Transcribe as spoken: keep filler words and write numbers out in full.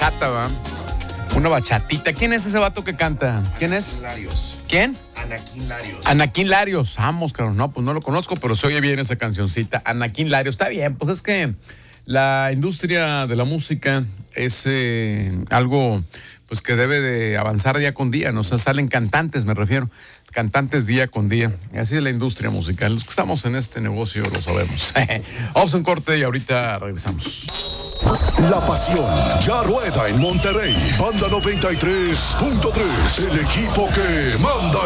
bachata, ¿va? Una bachatita. ¿Quién es ese vato que canta? ¿Quién es? Larios. ¿Quién? Anaquín Larios. Anaquín Larios. Vamos, cabrón. No, pues no lo conozco, pero se oye bien esa cancioncita. Anaquín Larios. Está bien, pues es que la industria de la música es eh, algo pues que debe de avanzar día con día, ¿no? O sea, salen cantantes, me refiero, cantantes día con día. Y así es la industria musical. Los que estamos en este negocio lo sabemos. Vamos a un corte y ahorita regresamos. La pasión ya rueda en Monterrey. Banda noventa y tres punto tres, el equipo que manda